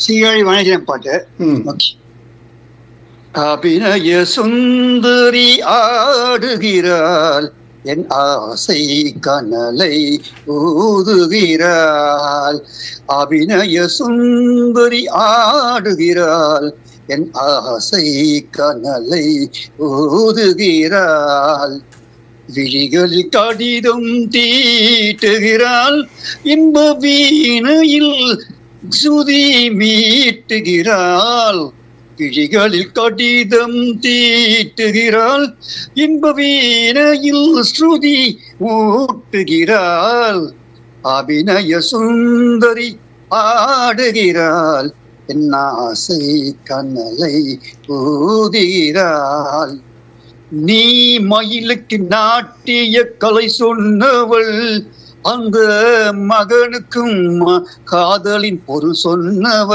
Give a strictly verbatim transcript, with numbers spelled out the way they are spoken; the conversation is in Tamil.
சீயாழி வாணிஜன் பாட்டு. ம். ஓகே. அபிநய சுந்தரி ஆடுகிறாள், என் ஆசை கனலை ஊதுகிறாள். அபிநய சுந்தரி ஆடுகிறாள், என் ஆசை கனலை ஊதுகிறாள். விழிகளில் கடிதம் தீட்டுகிறாள், இன்ப வீணையில் சுதி மீட்டுகிறாள். விழிகளில் கடிதம் தீட்டுகிறாள், இன்ப வீணையில் ஸ்ருதி ஊட்டுகிறாள். அபிநய சுந்தரி ஆடுகிறாள், என் ஆசை கனலை ஊதுகிறாள். நீ மயிலுக்கு நாட்டிய கலை சொன்னவள், அந்த மகனுக்கும் காதலின் பொருள் சொன்னவள்.